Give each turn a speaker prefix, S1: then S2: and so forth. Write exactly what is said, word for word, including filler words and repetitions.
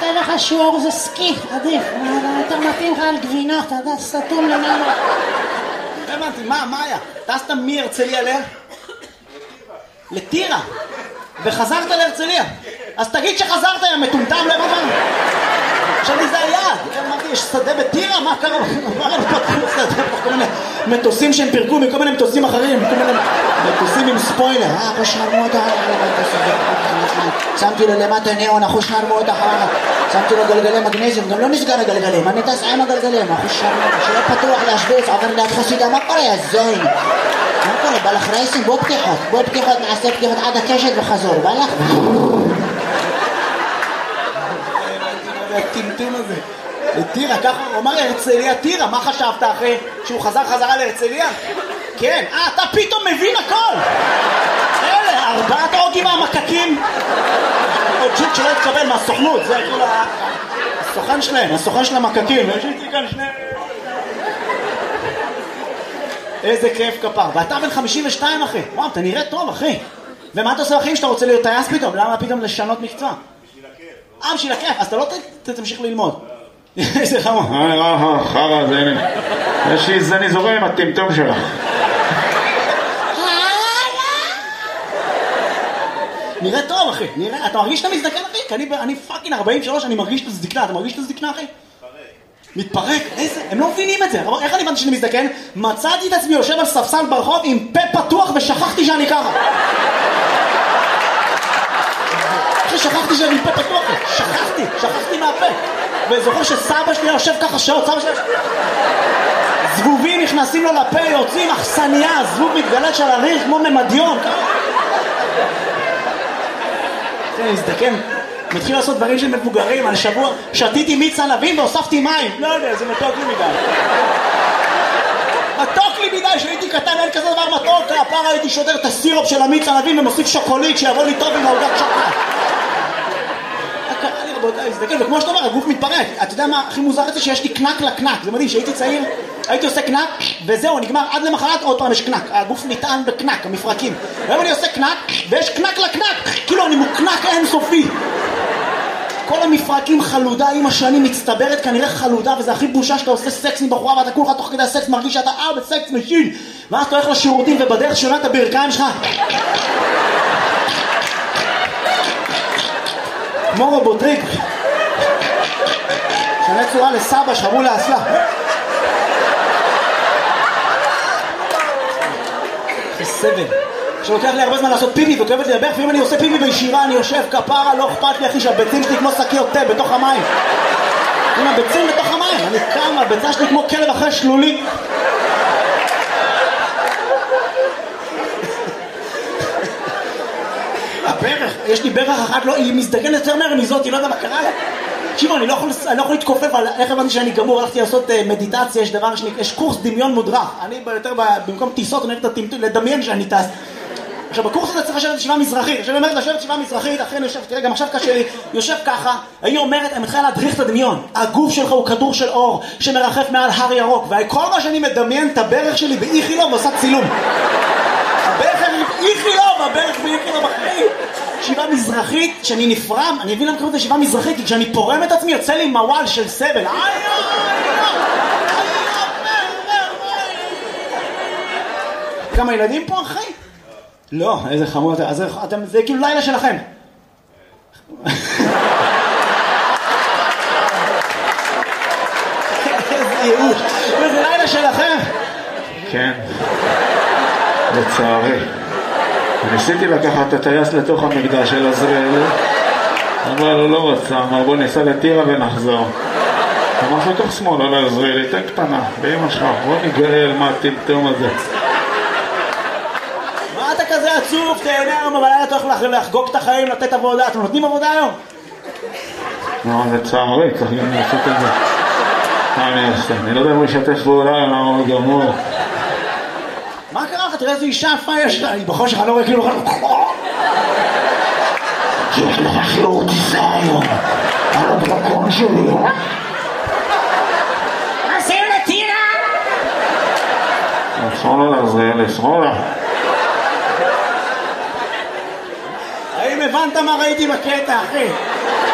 S1: לתת לך שיעור זה סקי, עדיף, יותר מתאים לך על גבינות, אתה יודע, סתום למעלה.
S2: הבנתי, מה, מה היה? טסת מהרצליה ל... לטירה, וחזרת להרצליה. אז תגיד שחזרת, יא מטומטם לבא. עכשיו לי זה היעד, אמרתי, יש שדה בטירה? מה קרה? מה לנו פתחו שדה? כל מיני מטוסים שהם פירקו מכל מיני מטוסים אחרים, כל מיני מטוסים עם ספוילר. אה, אחו שרמו אותה, שמתי לו למטה ניאון, אחו שרמו אותה, שמתי לו גלגלי מגנזיום, גם לא נסגר הגלגלים, אני טס עם הגלגלים, אחו שרמו אותה, שיהיה פתוח להשוויץ, עובר ליד חסידה, מה קורה, יא זין? מה קורה, בא לך רייסים? בוא פתיחות, בוא פתיחות, נעשה פתיחות עד הקשת וחזור, בא לך? הטמטום הזה לטירה, ככה הוא אמר להרצליה טירה. מה חשבת אחרי שהוא חזר חזרה להרצליה? כן, אה, אתה פתאום מבין הכל. אלה, ארבעת האוגים מהמקקים עוד ג'יט שלא התקבל מהסוכנות, זה כאילו הסוכן שלהם, הסוכן של המקקים. יש לי כאן שני... איזה כיף כפר. ואתה בן חמישים ושתיים אחי, וואו, אתה נראה טוב אחי. ומה אתה עושה אחי שאתה רוצה להיות טייס פתאום? למה פתאום לשנות מקצוע? אה, בשביל הכיף, אז אתה לא תמשיך ללמוד. איזה חמור.
S3: אה, אה, חרא, זה הנה. יש לי זני זורם עם הטמטום שלך.
S2: נראה טוב, אחי. נראה, אתה מרגיש שאתה מזדקן, אחי? כי אני פאקינג ארבעים ושלוש, אני מרגיש את הזדקנה. אתה מרגיש את הזדקנה, אחי? מתפרק. איזה? הם לא מבינים את זה. איך אני הבנתי שאני מזדקן? מצאתי את עצמי יושב על ספסל ברחוב עם פה פתוח ושכחתי שאני ככה. שכחתי שאני פה פתוח, שכחתי, שכחתי מהפה. וזוכר שסבא שלי יושב ככה שעות, סבא שלי זבובים נכנסים לו לפה, יוצאים אכסניה, זבוב מתגלת של הריח כמו ממדיון. אני מזדקן, מתחיל לעשות דברים של מבוגרים. על שבוע שתיתי מיץ ענבים והוספתי מים. לא יודע, זה מתוק לי מדי. מתוק לי מדי, שהייתי קטן, אין כזה דבר מתוק. הפעם הייתי שודר את הסירופ של המיץ ענבים ומוסיף שוקולית שיבוא לי טוב עם העוגת שוקולד. קרה לי רבותיי, זה וכמו שאתה אומר, הגוף מתפרק. אתה יודע מה הכי מוזר את זה? שיש לי קנק לקנק. זה מדהים, שהייתי צעיר, הייתי עושה קנק וזהו, נגמר עד למחרת, עוד פעם יש קנק. הגוף נטען בקנק, המפרקים. היום אני עושה קנק ויש קנק לקנק. כאילו אני מוקנק אינסופי. כל המפרקים חלודה עם השנים מצטברת, כנראה חלודה, וזה הכי בושה שאתה עושה סקס עם בחורה ואתה כולך תוך כדי הסקס מרגיש שאתה אה בסקס משין, ואז אתה הולך לשירותים ובדרך שונה את הברכיים שלך כמו רובוטריק שנה צורה לסבא שחרו לאסלה. זה סבל שלוקח לי הרבה זמן לעשות פיפי וכואבת לי לברך, ואם אני עושה פיפי בישירה אני יושב כפרה, לא אכפת לי אחי שהביצים שלי כמו שקיות תה בתוך המים. עם הביצים בתוך המים, אני קם, הביצה שלי כמו כלב אחרי שלולי. הברך, יש לי ברך אחת, לא, היא מזדגנת יותר מהר מזאת, היא לא יודע מה קרה לה. תקשיבו, אני לא יכול, אני לא יכול להתכופף על איך הבנתי שאני גמור, הלכתי לעשות uh, מדיטציה, יש דבר שני, יש קורס דמיון מודרך. אני יותר במקום טיסות, אני הולך לדמיין שאני טס. עכשיו, בקורס הזה צריך לשבת ישיבה מזרחית. עכשיו, היא אומרת לשבת ישיבה מזרחית, אחרי אני יושב, תראה, גם עכשיו קשה לי, יושב ככה, היא אומרת, אני מתחילה להדריך את הדמיון. הגוף שלך הוא כדור של אור שמרחף מעל הר ירוק, וכל מה שאני מדמיין את הברך שלי באיכילוב ועושה צילום. הברך שלי באיכילוב, הברך באיכילוב אחרי. ישיבה מזרחית, שאני נפרם, אני מבין למה קוראים את ישיבה מזרחית, כי כשאני פורם את עצמי, יוצא לי מוואל של סבל. כמה ילדים פה, אחי? לא, איזה חמור, אז אתם, זה כאילו לילה שלכם. איזה ייאוש, זה לילה שלכם.
S3: כן, לצערי. ניסיתי לקחת את הטייס לתוך המקדש של עזריאל, אבל הוא לא רצה, אמר בוא ניסע לטירה ונחזור. אמר לתוך שמאל, לא לעזריאל, תן קטנה, באמא שלך, בוא נגאל מה הטמטום הזה.
S2: מה אתה כזה עצוב? תהנה היום, אבל אתה הולך לחגוג את החיים, לתת עבודה. אתם נותנים עבודה היום?
S3: לא, זה צערי, צריך גם לעשות את זה. מה אני אעשה? אני לא יודע אם הוא ישתף פעולה, למה הוא גמור.
S2: מה קרה לך? תראה איזו אישה יפה יש לה. היא בכל שלך לא רואה כאילו לך...
S3: יש לך חיור טיסה היום. על הדרקון שלי.
S1: עושים לטירה!
S3: שמאלה לעזריאל, שמאלה.
S2: האם הבנת מה ראיתי בקטע, אחי?